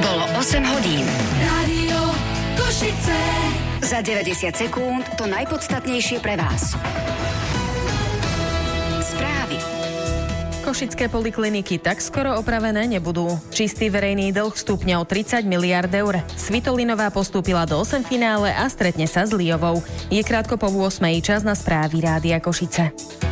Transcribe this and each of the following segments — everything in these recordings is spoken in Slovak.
Bolo 8 hodín. Rádio Košice. Za 90 sekúnd to najpodstatnejšie pre vás. Správy. Košické polikliniky tak skoro opravené nebudú. Čistý verejný dlh stúpne o 30 miliárd eur. Svitolinová postúpila do 8 finále a stretne sa s Liovou. Je krátko po 8. čas na správy Rádia Košice.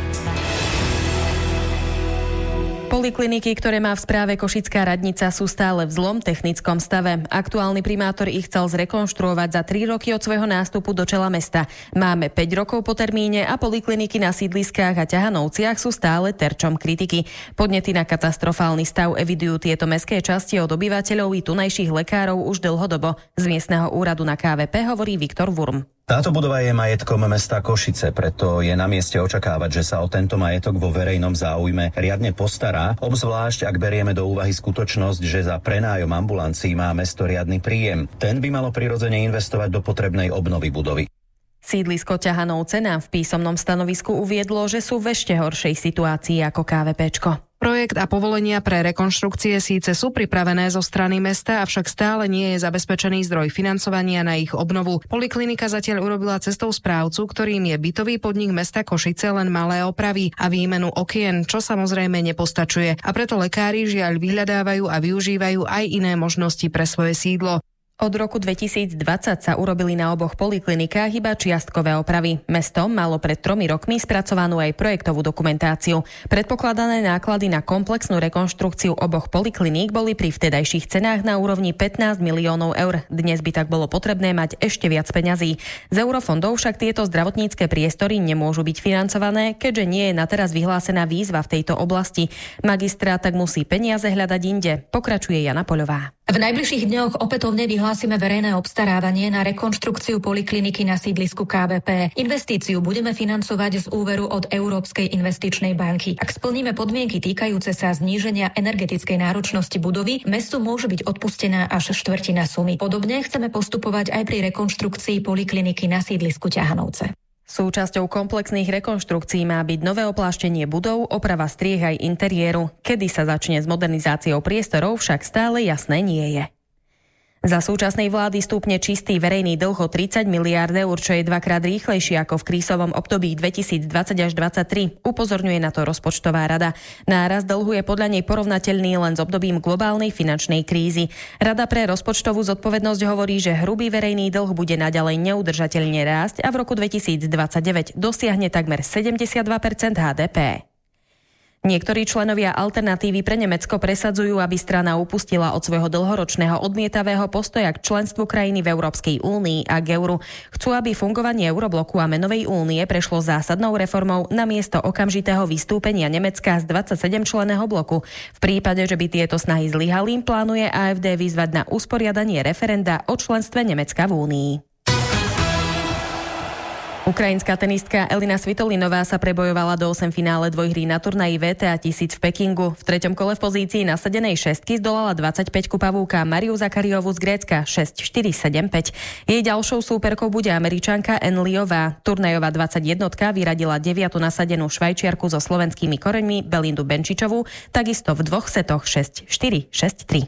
Polikliniky, ktoré má v správe Košická radnica, sú stále v zlom technickom stave. Aktuálny primátor ich chcel zrekonštruovať za 3 roky od svojho nástupu do čela mesta. Máme 5 rokov po termíne a polikliniky na sídliskách a Ťahanovciach sú stále terčom kritiky. Podnety na katastrofálny stav evidujú tieto mestské časti od obyvateľov i tunajších lekárov už dlhodobo. Z miestneho úradu na KVP hovorí Viktor Wurm. Táto budova je majetkom mesta Košice, preto je na mieste očakávať, že sa o tento majetok vo verejnom záujme riadne postará, obzvlášť ak berieme do úvahy skutočnosť, že za prenájom ambulancií má mesto riadny príjem. Ten by malo prirodzene investovať do potrebnej obnovy budovy. Sídlisko Ťahanovce nám v písomnom stanovisku uviedlo, že sú v ešte horšej situácii ako KVPčko. Projekt a povolenia pre rekonštrukcie síce sú pripravené zo strany mesta, avšak stále nie je zabezpečený zdroj financovania na ich obnovu. Poliklinika zatiaľ urobila cestou správcu, ktorým je bytový podnik mesta Košice, len malé opravy a výmenu okien, čo samozrejme nepostačuje. A preto lekári žiaľ vyhľadávajú a využívajú aj iné možnosti pre svoje sídlo. Od roku 2020 sa urobili na oboch poliklinikách iba čiastkové opravy. Mesto malo pred 3 rokmi spracovanú aj projektovú dokumentáciu. Predpokladané náklady na komplexnú rekonštrukciu oboch polikliník boli pri vtedajších cenách na úrovni 15 miliónov eur. Dnes by tak bolo potrebné mať ešte viac peňazí. Z eurofondov však tieto zdravotnícke priestory nemôžu byť financované, keďže nie je na teraz vyhlásená výzva v tejto oblasti. Magistrát tak musí peniaze hľadať inde. Pokračuje Jana Poľová. V najbližších dňoch opätovne vyhlásime verejné obstarávanie na rekonštrukciu polikliniky na sídlisku KVP. Investíciu budeme financovať z úveru od Európskej investičnej banky. Ak splníme podmienky týkajúce sa zníženia energetickej náročnosti budovy, mestu môže byť odpustená až štvrtina sumy. Podobne chceme postupovať aj pri rekonštrukcii polikliniky na sídlisku Ťahanovce. Súčasťou komplexných rekonštrukcií má byť nové opláštenie budov, oprava striech aj interiéru. Kedy sa začne s modernizáciou priestorov, však stále jasné nie je. Za súčasnej vlády stúpne čistý verejný dlh o 30 miliárd eur, čo je 2-krát rýchlejšie ako v krízovom období 2020 až 2023, upozorňuje na to rozpočtová rada. Nárast dlhu je podľa nej porovnateľný len s obdobím globálnej finančnej krízy. Rada pre rozpočtovú zodpovednosť hovorí, že hrubý verejný dlh bude naďalej neudržateľne rásť a v roku 2029 dosiahne takmer 72% HDP. Niektorí členovia Alternatívy pre Nemecko presadzujú, aby strana upustila od svojho dlhoročného odmietavého postoja k členstvu krajiny v Európskej únii a k euru. Chcú, aby fungovanie Eurobloku a menovej únie prešlo zásadnou reformou namiesto okamžitého vystúpenia Nemecka z 27-členného bloku. V prípade, že by tieto snahy zlyhali, plánuje AfD vyzvať na usporiadanie referenda o členstve Nemecka v únii. Ukrajinská tenistka Elina Svitolinová sa prebojovala do 8 finále dvojhry na turnaji VTA 1000 v Pekingu. V 3. kole v pozícii nasadenej šestky zdolala 25-ku pavúka Mariu Zakariovu z Grécka 6-4, 7-5. Jej ďalšou súperkou bude Američanka Ann Liová. Turnajová 21-tka vyradila 9. nasadenú Švajčiarku so slovenskými koreňmi Belindu Benčičovú, takisto v 2 setoch 6-4, 6-3.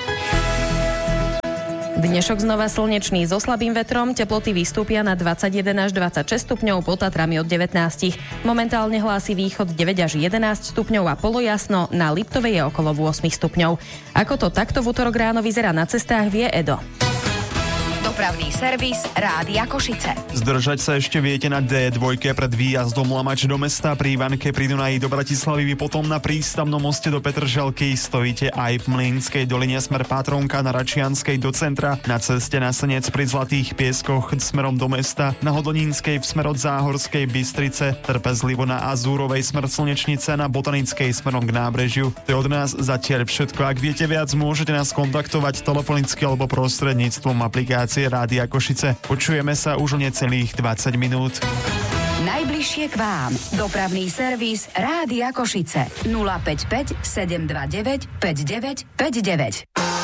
Dnešok znova slnečný so slabým vetrom, teploty vystúpia na 21 až 26 stupňov, pod Tatrami od 19. Momentálne hlási východ 9 až 11 stupňov a polojasno, na Liptovej je okolo 8 stupňov. Ako to takto v utorok ráno vyzerá na cestách, vie Edo. Dopravný servis Rádia Košice. Zdržať sa ešte viete na D2 pred výjazdom Lamač do mesta, pri Ivanke pri Dunaji do Bratislavy, vy potom na prístavnom moste do Petržalky stojíte aj v Mlynskej doline smer Pátronka, na Račianskej do centra, na ceste na Senec pri Zlatých Pieskoch smerom do mesta, na Hodonínskej v smer od Záhorskej Bystrice, trpezlivo na Azúrovej smer Slnečnice, na Botanickej smerom k nábrežiu. To je od nás zatiaľ všetko. Ak viete viac, môžete nás kontaktovať telefonicky alebo prostredníctvom aplikácie Rádia Košice. Počujeme sa už o necelých 20 minút. Najbližšie k vám. Dopravný servis Rádia Košice. 055 729 5959.